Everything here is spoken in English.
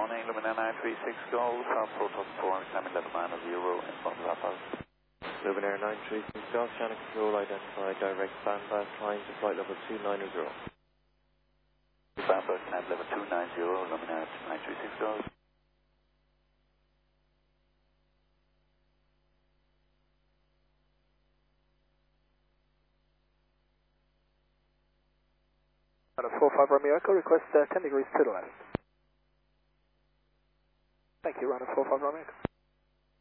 morning, Luminaire 936 Golf, Proton 4, climbing level 9 of 0 in front of Apple. Luminaire 936 Golf, channel control identified, direct standby, flying to flight level 290. Standby, climb level 290, Luminaire 936 Golf. On a 45 Romeo Echo, request 10 degrees to the left. Thank you, runner 45 Romeo Echo.